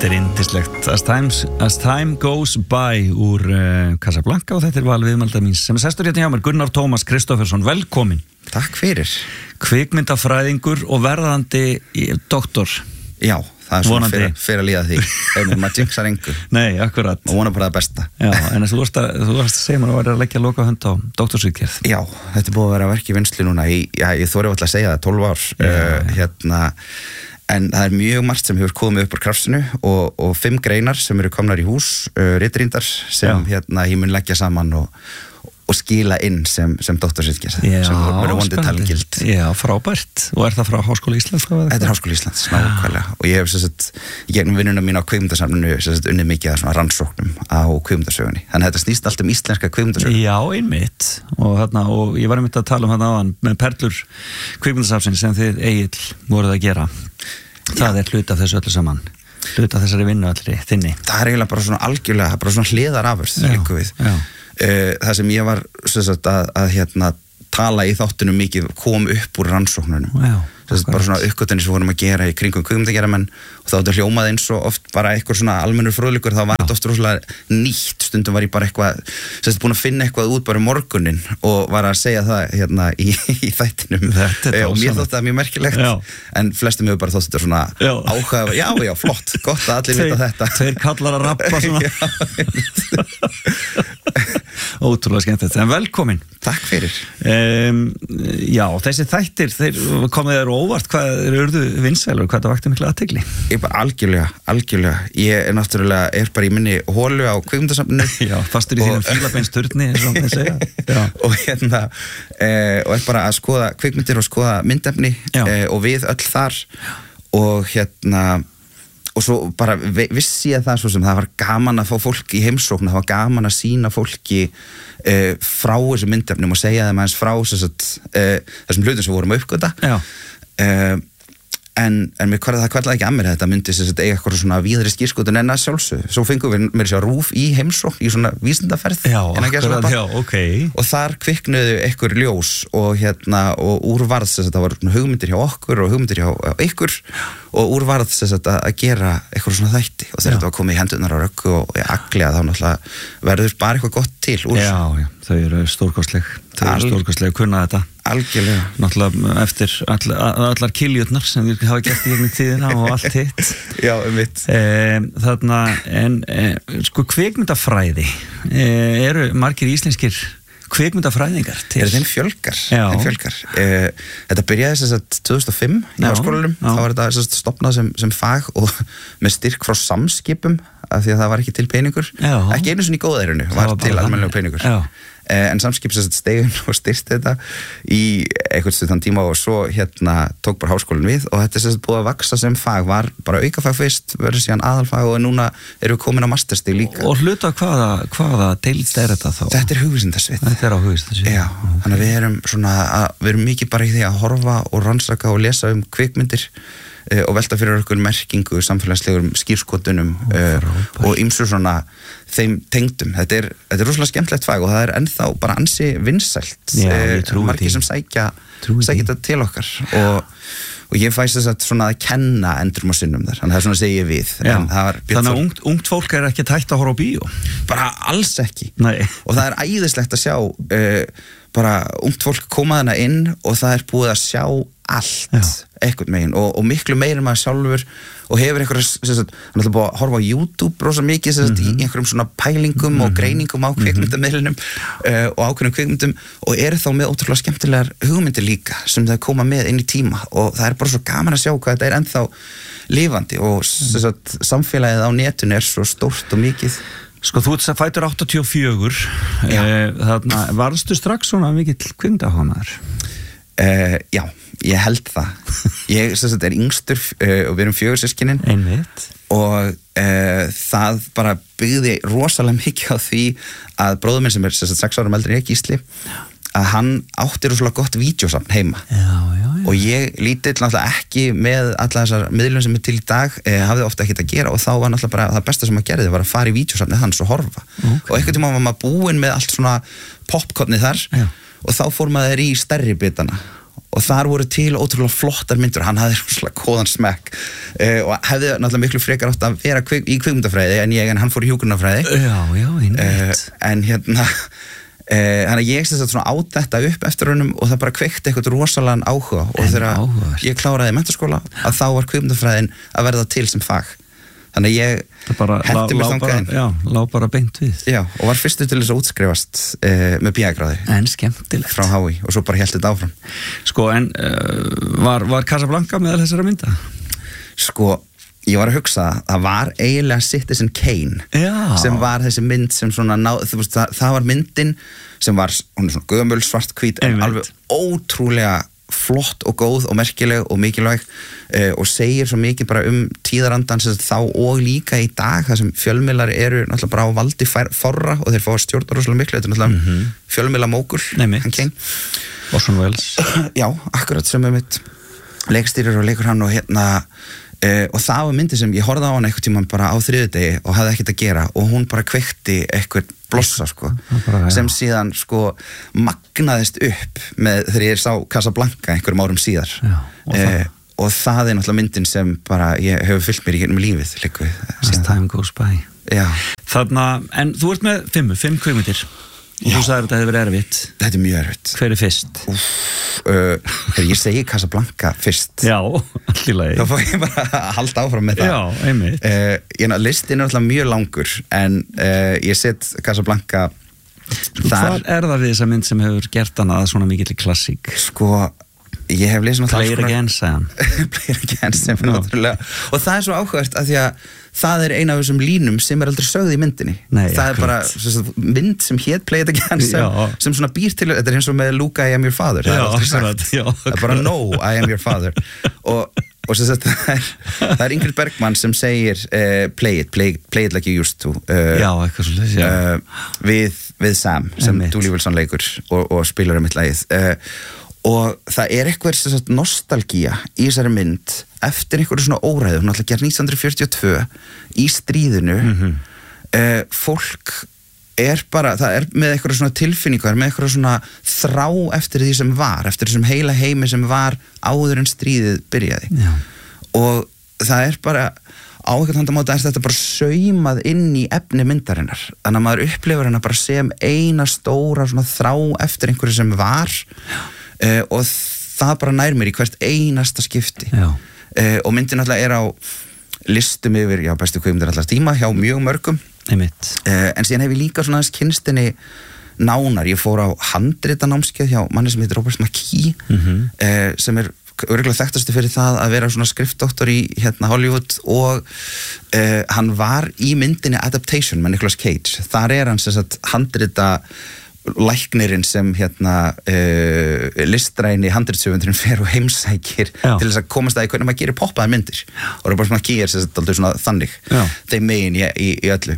Þetta yndislegt As Time Goes By úr Casablanca og þetta val viðmælda mín sem sestur hérna hjá mér, Gunnar Tómas Kristoffersson, velkomin. Takk fyrir. Kvikmyndafræðingur og verðandi doktor. Já, það svona fyrir að líða því. Maður jinxar engu. Nei, akkurat. Og vona bara það besta. Já, en þú varst að segja mér að vera að leggja loka hönd á doktorsritgerð. Já, þetta búið að vera verk í vinnslu núna ég þori alltaf að segja það, 12 ár. En það mjög margt sem hefur komið upp úr krafsinu og 5 greinar sem eru komnar í hús, ritrýndar sem ég mun leggja saman og skila inn sem doktorsritgerð sem verður vonandi talgild. Já, frábært. Og það frá Háskóla Íslands? Þetta Háskóla Íslands, nákvæmlega. Og ég hef í gegnum vinnuna mín á kvikmyndasamlinu unnið mikið af svona rannsóknum á kvikmyndasögunni. Þannig að þetta snýst allt íslenska kvikmyndasögu. Já, einmitt. Og ég var einmitt að tala áðan með perlur kvikmyndasafnsins sem þið Egill voruð að gera. Það hluti af þessu öllu saman. Hluti af þessari vinnu allri þinni. Það eiginlega bara svona algjörlega, bara svona hliðarafurð líka við. Það sem ég var að tala í þáttunum mikið kom upp úr rannsóknunum. Bara svona uppgötunni sem vorum að gera í kringum kvikmyndagerðarmenn og þá þetta hljómaði eins og oft bara eitthvað svona almennur fróðleikur, þá var þetta oft rosalega nýtt. Stundum var ég bara eitthvað búin að finna eitthvað út bara morgunin og var að segja það í þættinum og mér þótti það mjög merkilegt en flestum hefur bara þótt þetta svona áhuga, já, flott, gott að allir vita þetta. Tveir kallar að rappa svona. Ótrúlega skemmtilegt, en velkomin. Takk fyrir. Já, þessi þættir, þeir komið þér óvart, hvað urðu vinsælur, hvað það vakti mikla athygli? Ég bara algjörlega. Ég náttúrulega bara í minni hólu á kvikmyndasamninu. Já, fastur í þínum fílabeinsturni, eins og það segja. Já. Og bara að skoða kvikmyndir og skoða myndefni og við öll þar og svo bara vissi ég það svo sem það var gaman að fá fólk í heimsókn, það var gaman að sýna fólki frá þessu myndefnum og segja þeim aðeins frá þessum hlutum sem vorum að uppgöta. En mér það kvarlaði ekki að mér þetta myndi eiga eitthvað svona víðri skírskotun en að sjálfsögðu. Svo fengum við mér sér RÚV í heimsókn í svona vísindaferð. Já, akkurat, ok. Og þar kviknuðu einhver ljós og úrvarð það var hugmyndir hjá okkur og hugmyndir hjá ykkur og úrvarð að gera eitthvað svona þætti og þegar þetta var komið í hendurnar á Röggu og Agli þá náttúrulega verður bara eitthvað gott til úr. Já, þau eru stórkostleg kunna þetta. Algjörlega. Náttúrulega eftir allar kiljurnar sem við hafa gert í gegnum tíðina og allt hitt. Já, mitt. Kvikmyndafræði, eru margir íslenskir kvikmyndafræðingar til? Þeim fjölgar. Þetta byrjaði 2005 í háskólanum. Þá var þetta stofnað sem fag og með styrk frá Samskipum af því að það var ekki til peningur. Ekki einu sinni í góðærinu, var til almennilega peningur. En Samskip steigum og styrsti þetta í eitthvað stuttan tíma og svo tók bara háskólinn við og þetta búið að vaksa sem fag, var bara aukafag fyrst, verður síðan aðalfag og núna erum við komin á masterstig líka. Og hluta hvaða deild þetta þá? Þetta hugvísindasvið. Þetta á hugvísindasvið. Já, þannig að við erum mikið bara í því að horfa og rannsaka og lesa kvikmyndir og velta fyrir okkur merkingu, samfélagslegum skírskotunum og ýmsu svona þeim tengdum. Þetta er rosalega skemmtilegt fag og það er ennþá bara ansi vinsælt. Margir sem sækja þetta til okkar og ég fæst svona að kenna endurum og sinnum þar, þannig að það er svona að segja við. Þannig að ungt fólk er ekki hægt að horfa á bíó? Bara alls ekki. Nei. Og það er æðislegt að sjá bara ungt fólk koma þarna inn og það er búið að sjá allt eitthvað megin og miklu meira en maður sjálfur og hefur einhverja hann ætla búið að horfa á YouTube rosa mikið í einhverjum svona pælingum og greiningum á kvikmyndamiðlunum og ákveðnum kvikmyndum og eru þá með ótrúlega skemmtilegar hugmyndir líka sem það koma með inn í tíma og það er bara svo gaman að sjá hvað þetta er ennþá lifandi og samfélagið á netinu er svo stórt og mikið. Sko, þú fætur 84, varstu strax svona mikill kvikmyndaáhugamaður? Já, ég held það. Ég er yngstur og við erum 4 systkinin. Einmitt. Og það bara byggði rosalega mikið á því að bróður minn sem er 6 árum eldri en ég, Gísli, að hann átti rosalega gott vídeósafn heima. Og ég lítill náttúrulega ekki með alla þessar miðlum sem er til í dag, hafði ofta ekkert að gera og þá var náttúrulega bara það besta sem maður gerði var að fara í vídeósafnið hans og horfa. Og einhvern tíma var maður búinn með allt svona popcornið þar og þá fór maður í stærri bitana og þar voru til ótrúlega flottar myndur, hann hafði svona góðan smekk og hefði náttúrulega miklu frekar átt að vera í kvikmyndafræði en hann fór í hjúkrunarfræði einmitt en hérna þannig að ég sett svona át þetta upp eftir honum og það bara kveikti eitthvað rosalega áhuga og þegar ég kláraði menntaskóla að þá var kvikmyndafræðin að verða til sem fag þannig að ég hendi mér þangað inn lá bara beint við og var fyrstu til þess að útskrifast með BA-gráðu en skemmtilegt frá HÍ og svo bara hélt þetta áfram sko en var Casablanca meðal þessara mynda? Sko ég var að hugsa það var eiginlega Citizen Kane sem var þessi mynd sem svona það var myndin sem var hún svona gömul svarthvít en alveg ótrúlega flott og góð og merkileg og mikilvæg og segir svo mikið bara tíðarandan þá og líka í dag þar sem fjölmiðlar eru náttúrulega bara á valdi fárra og þeir fá að stjórna rosalega miklu þetta er náttúrulega fjölmiðlamókur hann Kane Orson Welles já, akkurat sem mitt leikstýrir og leikur hann og hérna og það var myndi sem ég horfði á hann einhvern tímann bara á þriðjudegi og hafði ekkert að gera og hún bara kveikti eitthvað blossa sko sem síðan sko magnaðist upp með þegar ég sá Casablanca einhverjum árum síðar og það er náttúrulega myndin sem bara ég hefur fyllt mér í gegnum lífið líka As time goes by þarna, en þú ert með 5 kvikmyndir og þú sagðir að þetta hefði verið erfitt þetta er mjög erfitt hver er fyrst? Þegar ég segi Casablanca fyrst já, allir lagi þá fór ég bara að halda áfram með það já, einmitt listin er alltaf mjög langur en ég set Casablanca hvað er það við þessa mynd sem hefur gert hana að svona mikill klassík? Sko ég hef lesið Play it again, sagðan Play it again, sem náttúrulega og það er svo áhugavert að því að það er eina af þessum línum sem er aldrei sögð í myndinni það er bara mynd sem hét Play it again sem svona býr til þetta er eins og með Luca, I am your father það er bara no, I am your father og sem sagt það er Ingrid Bergman sem segir play it like you used to eitthvað svolítið við Sam sem Dooley Wilson leikur og spilar mitt lagið og það er eitthvað nostalgía í þessari mynd eftir einhverju svona óræðu, hún ætla að gera 1942 í stríðinu fólk er bara, það er með einhverju svona tilfinningu, með einhverju svona þrá eftir því sem var, eftir þessum heila heimi sem var áður en stríðið byrjaði og það er bara á einhvern handamáta er þetta bara saumað inn í efni myndarinnar þannig að maður upplifir hana bara sem eina stóra svona þrá eftir einhverju sem var og það bara nær mér í hvert einasta skipti og myndin alltaf er á listum yfir bestu kvikmyndir alltaf tíma hjá mjög mörgum en síðan hef ég líka svona aðeins kynstinni nánar, ég fór á handritanámskeið hjá manni sem heitir Robert McKee sem er örugglega þekktastu fyrir það að vera svona skrifdoktor í Hollywood og hann var í myndinni Adaptation með Nicolas Cage þar er hann sem sagt handrita læknirinn sem listræni handritshöfundurinn fer og heimsækir til þess að komast að hvernig maður gerir poppaðar myndir og Robert McKee er aldrei svona þannig þeim megin í öllu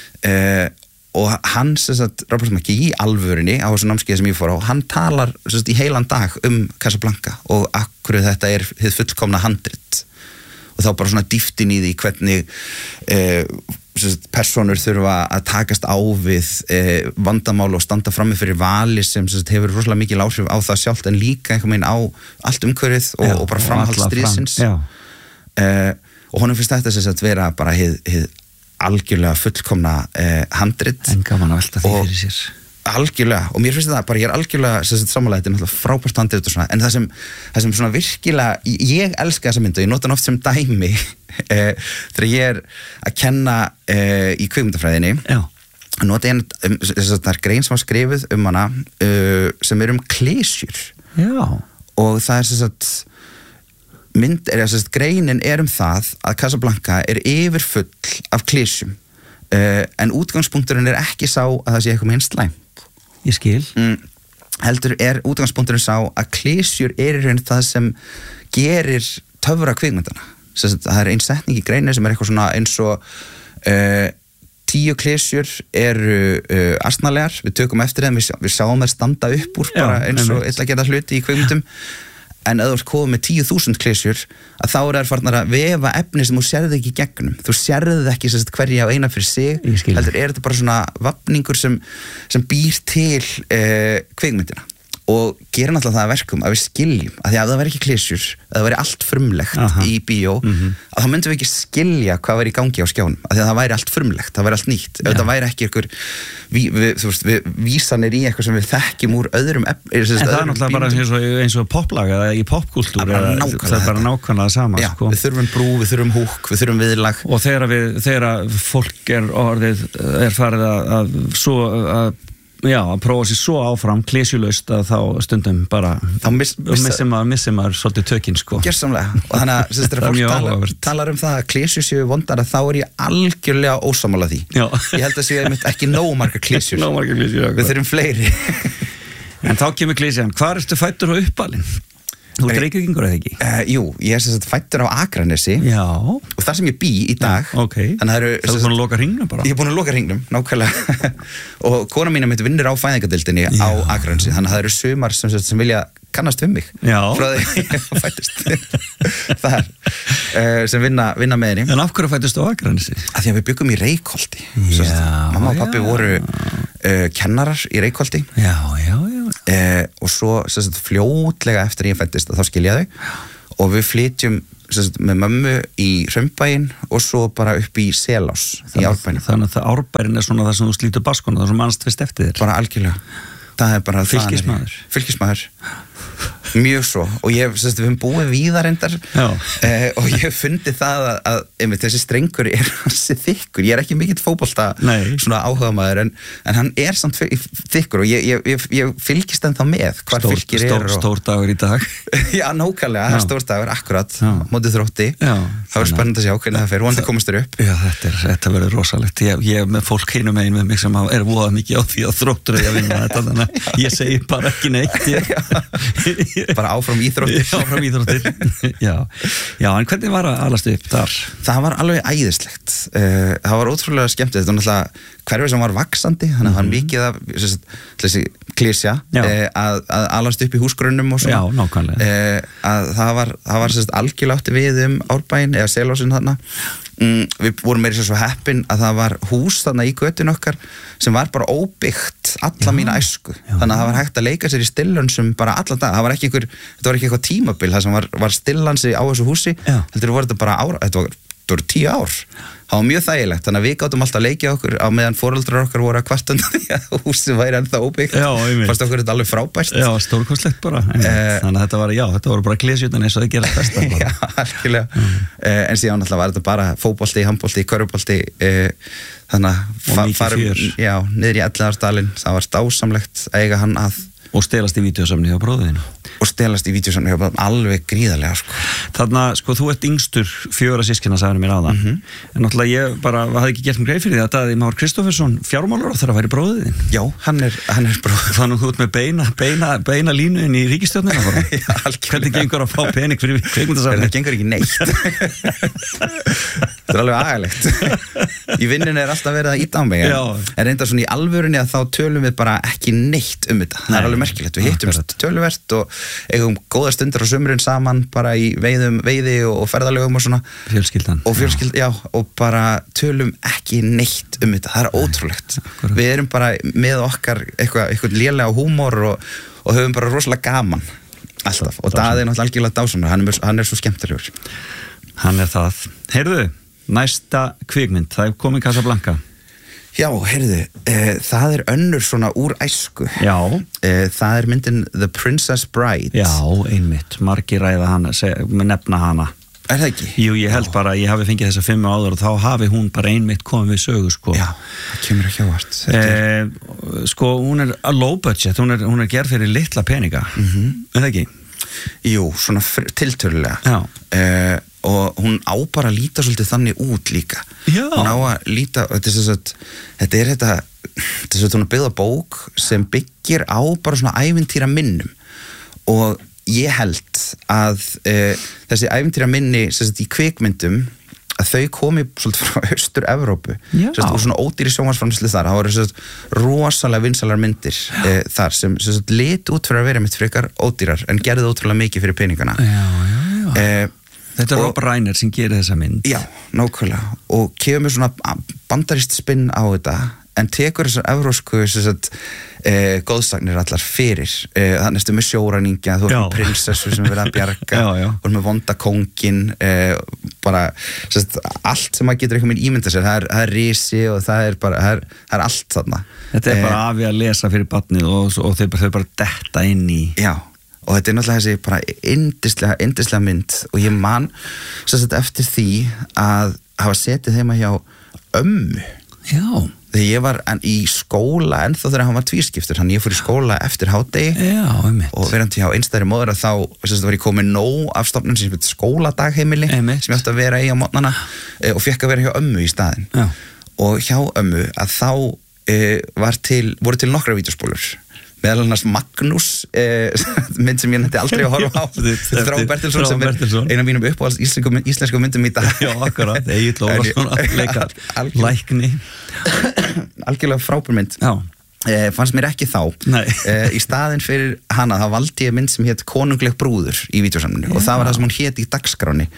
og hann Robert McKee í alvörinni á þessu námskeið sem ég fór á hann talar í heilan dag Casablanca og akkur þetta er hið fullkomna handrit og þá bara svona dýftin í því hvernig personur þurfa að takast á við vandamál og standa frammi fyrir vali sem hefur rosalega mikil áhrif á það sjálft en líka einhvern veginn á allt umhverfið og bara framhald stríðsins og honum finnst þetta vera bara hið algjörlega fullkomna handrit en gaman að velta því fyrir sér algjörlega, og mér finnst það bara, ég er algjörlega samanlega, þetta er náttúrulega frábært handrit og svona, en það sem svona virkilega ég elska þessa mynd og ég nota hann oft sem dæmi þegar ég er að kenna í kvikmyndafræðinni nota ég það er grein sem var skrifuð hana sem er klisjur og það er sem sagt greinin er það að Casablanca er yfirfull af klisjum en útgangspunkturinn er ekki sá að það sé eitthvað með slæmt ég skil heldur er útgangspunkturinn sá að klisjur er í raun það sem gerir töfra kvikmyndana það er ein setning í greinu sem er eitthvað svona eins og 10 klisjur eru asnalegar, við tökum eftir þeim við sjáum þær standa upp úr bara eins og illa geta hluti í kvikmyndum en ef þú ert komið með 10.000 klisjur að þá er farnar að vefa efni sem þú sérði ekki í gegnum, þú sérði ekki hverja á eina fyrir sig, heldur er þetta bara svona vafningur sem býr til kvikmyndina og gera náttúrulega það að verkum að við skiljum, að því að það væri ekki klisjur, að það væri allt frumlegt í bíó, að þá myndum við ekki skilja hvað væri í gangi á skjánum, að því að það væri allt frumlegt, það væri allt nýtt, ef það væri ekki ykkur, við vísanir í eitthvað sem við þekkjum úr öðrum en það er náttúrulega bara eins og poplag eða í popkultúr, það er bara nákvæmlega sama. Já, við þurfum brú, við þurfum húk, við þurfum viðlag. Og þegar fólk er farið að prófa sér svo áfram klísjulaust að þá stundum bara missir maður svolítið tökinn sko. Gersamlega, og þannig að þegar fólk talar um það að klísjur séu vondar, þá er ég algjörlega ósammála því. Já. Ég held að séu ekki nógu margar klísjur. Við þurfum fleiri. En þá kemur klísjan, hvar ertu fæddur og uppalinn? Þú ert Reykvíkingur eða ekki? Jú, ég er fæddur á Akranesi. Já. Og þar sem ég bý í dag. Ok, það er búin að loka hringnum bara? Ég er búin að loka hringnum, nákvæmlega. Og kona mín mitt vinnur á fæðingadeildinni á Akranesi, þannig að það eru sumar sem vilja kannast við mig. Já. Frá því ég fæddist. Þar, sem vinna með henni. En af hverju fæddist á Akranesi? Af því að við byggum í Reykholti. Mamma og pappi voru kennarar í Reykholti. Já. Og svo fljótlega eftir ég fæddist þá skilja þau og við flytjum með mömmu í Hraunbæinn og svo bara upp í Selás í Árbænum. Þannig að Árbæinn er svona það sem þú slítur baskona, það sem mannst fyrst eftir þér. Bara algjörlega. Það er bara fylkismaður. Mjög svo, og við höfum búið víðar reyndar og ég hef fundið það að þessi strengur er hansi þykkur, ég er ekki mikill fótbolta svona áhugamaður en hann er samt þykkur og ég fylgist ennþá með hvar fylkir er. Stór dagur í dag. Já, nákvæmlega, það er stór dagur, akkurat, mótið Þrótti. Það verður spennandi að sjá hvernig það fer, vonandi komast þér upp. Já, þetta verður rosalegt. Ég er með fólk hinum megin með mig sem er voða mikið á því að Þróttur er að vinna þetta, þannig að ég segi bara ekki neitt. Bara áfram íþróttir. Já, en hvernig var að alast upp þar? Það var alveg æðislegt. Það var ótrúlega skemmtilegt. Þetta var náttúrulega hverfi sem var vaxandi, þannig að það var mikið af þessi klísja að alast upp í húsgrunnum og svona. Já, nákvæmlega. Það var algjörlega átti við Árbæinn eða Selásinn þarna. Við vorum meira svo heppin að það var hús þarna í götun okkar sem var bara óbyggt alla mína æsku, þannig að það var hægt að leika sér í stillansum bara alla dag, þetta var ekki eitthvað tímabil það sem var stillansi á þessu húsi, heldur voru þetta bara þetta voru 10 ár, það var mjög þægilegt, þannig að við gátum alltaf að leikja okkur á meðan foreldrar okkar voru að kvarta því að húsið væri ennþá óbyggt, fannst okkur þetta alveg frábært. Já, stórkostlegt bara, þannig að þetta voru bara klésjutan eins og það gera besta. Já, algjörlega, en síðan alltaf var þetta bara fótbolti, handbolti, körfubolti, þannig að farum niður í Elliðaárdalinn, það var dásamlegt að eiga hann að. Og stelast í vídeósamni hjá bróðinu. Og stelast í vídeósamni hjá bróðinu, alveg gríðarlega sko. Þannig að þú ert yngstur 4 systkina, sagði mér áðan. En náttúrulega ég bara hafði ekki gert mig greið fyrir því að Daði Már Kristófersson fjármálaráðherra að væri bróðin. Já, hann er bróðin. Þannig að þú ert með beina línu inn í ríkisstjórnina bara. Já, alveg. Hvernig gengur að fá pening fyrir kvikmyndasafni? Það gengur ekki neitt. Þetta er alveg agalegt. Í vinnunni er alltaf verið að ýta á mig. En reyndar svona í alvörunni að þá tölum við bara ekki neitt þetta. Það er alveg merkilegt. Við hittumst töluvert og eigum góða stundir á sumrin saman bara í veiði og ferðalögum og svona. Fjölskyldan. Og bara tölum ekki neitt þetta. Það er ótrúlegt. Við erum bara með okkar eitthvað lélega húmor og höfum bara rosalega gaman. Alltaf. Og Daði er náttúrulega algjörlega dásamlegur. Hann er svo skemmtilegur. Hann er það. Heyrðu, næsta kvikmynd, það er komið Casablanca. Já, heyrðu, það er önnur svona úr æsku. Já. Það er myndin The Princess Bride. Já, einmitt, margir ræða hana, nefna hana. Er það ekki? Jú, ég held bara að ég hafi fengið þessa 5 áður og þá hafi hún bara einmitt komið við sögu, sko. Já, það kemur ekki á vart. Sko, hún er low budget, hún er gerð fyrir litla peninga. Er það ekki? Jú, svona tiltölulega. Já. Og hún á bara að líta svolítið þannig út líka. Já. Hún á að líta, þetta er svona byggða bók sem byggir á bara svona ævintýra minnum og ég held að þessi ævintýra minni í kvikmyndum að þau komi svolítið frá Austur-Evrópu og svona ódýri sjónvarpsframleiðslu þar, það voru rosalega vinsælar myndir þar sem lit út fyrir að vera mitt frekar ódýrar en gerði ótrúlega mikið fyrir peningana. Já. Þetta er Rob Reiner sem gerir þessa mynd. Já, nákvæmlega. Og kemur svona bandarískt spinn á þetta en tekur þessar evrósku góðsagnir allar fyrir þannig að með sjóræningja, þú með prinsessu sem verið að bjarga, þú með vonda kóngin bara allt sem maður getur eitthvað með ímynda sér, það er risi og það er bara, það er allt þarna. Þetta bara afi að lesa fyrir barnið og þau bara detta inn í. Já. Og þetta er náttúrulega þessi bara yndislega mynd og ég man eftir því að hafa setið heima hjá ömmu. Já. Þegar ég var í skóla ennþá þegar hann var tvískiptur, þannig ég fór í skóla eftir hádegi og verandi hjá einstæðri móður að þá var ég komið nóg af stofnun sem heitir skóladagheimili sem ég átti að vera í á mótnana og fekk að vera hjá ömmu í staðinn. Og hjá ömmu að þá voru til nokkra vídeospólur meðal annars Magnús mynd sem ég nætti aldrei að horfa á Þráin Bertilsson sem er eina af mínum uppáhalds íslensku myndum í dag. Já, akkurat, Egill Ólafsson að leika lækni. Algjörlega frábær mynd. Fannst mér ekki þá. Í staðinn fyrir hana þá valdi ég mynd sem hét Konungleg brúður í vídeósamlinu og það var það sem hún hét í dagskráni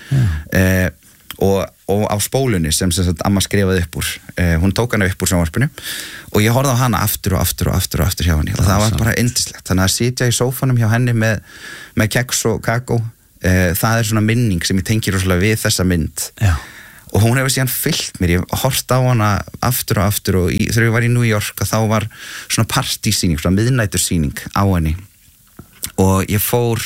og á spólunni sem sagt amma skrifaði upp úr. Hún tók hana upp úr sjónvarpinu og ég horfði á hana aftur og aftur hjá henni og það var bara yndislegt. Þannig að sitja í sófanum hjá henni með keks og kakó, það er svona minning sem ég tengir rosalega við þessa mynd. Og hún hefur síðan fyllt mér, ég horfði á hana aftur og þegar ég var í New York þá var svona partysýning, svona miðnætursýning á henni og ég fór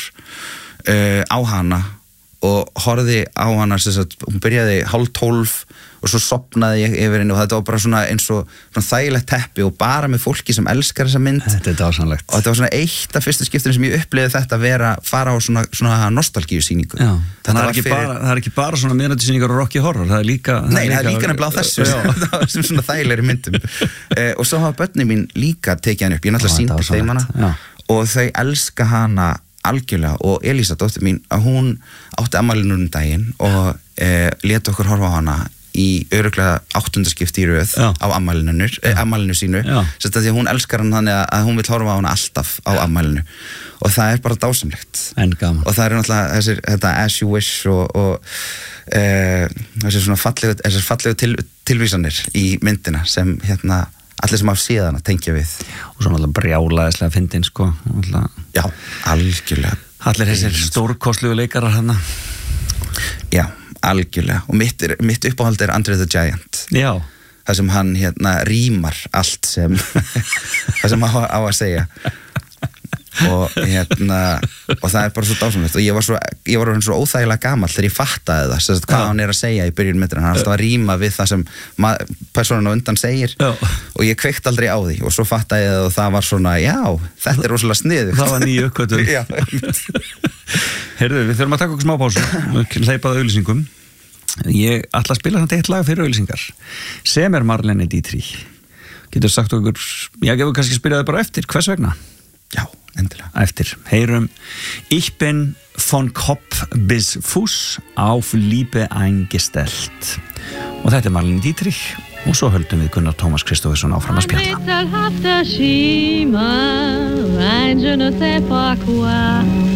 á hana og horfði á hana, hún byrjaði 11:30 og svo sopnaði ég yfir henni og þetta var bara svona eins og svona þægilegt teppi og bara með fólki sem elskar þessa mynd. Þetta er dásamlegt. Og þetta var svona eitt af fyrstu skiptunum sem ég upplifði þetta að fara á svona nostalgíusýningu. Það er ekki bara svona miðnætursýningar og Rocky Horror, það er líka... Nei, það er líka nefnilega á þessu, það var sem svona þægilegri myndum. Og svo hafa börnin mín líka tekið hann upp, ég náttúrulega sýndi þeim hana og þau elska hana algjörlega og Elísa, dóttir mín, að hún átti afmæli núna daginn og lét okkur horfa á hana í örugglega 8. skipti í röð á afmælinu sínu því að hún elskar hann þannig að hún vill horfa á hana alltaf á afmælinu og það er bara dásamlegt og það er náttúrulega þetta As You Wish og þessi svona fallegu tilvísanir í myndina sem allir sem hafa séð hana tengja við og svo náttúrulega brjálaðislega fyndin sko já, algjörlega allir þessir stórkostlegu leikarar hana já, algjörlega og mitt uppáhald er Andre the Giant já það sem hann rímar allt sem það sem á að segja og það er bara svo dásamlegt og ég var svo óþægilega gamall þegar ég fattaði það hvað hann er að segja í byrjun myndina, hann er alltaf að ríma við það sem persónan á undan segir og ég kveikt aldrei á því og svo fattaði ég það og það var svona, já, þetta er rosalega sniðugt. Það var nýju uppkvötun. Heyrðu, við þurfum að taka okkur smá pásu og hleypaða auglýsingum. Ég ætla að spila þetta eitt lag fyrir auglýsingar sem er Marlene Dietrich. Getur sagt okkur, ég gefur kannski spila það bara eftir, hvers vegna? Já, endilega. Eftir, heyrum Ich bin von Kopf bis Fuß auf Liebe eingestellt og þetta er Marlene Dietrich og svo höldum við Gunnar Tómas Kristoffersson áfram að spjalla. Ein je ne sais pas quoi